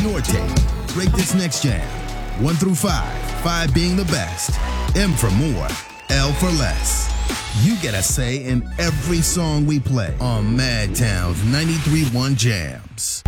Norte. Rate this next jam. 1 through 5. 5 being the best. M for more. L for less. You get a say in every song we play on Madtown's 93.1 Jams.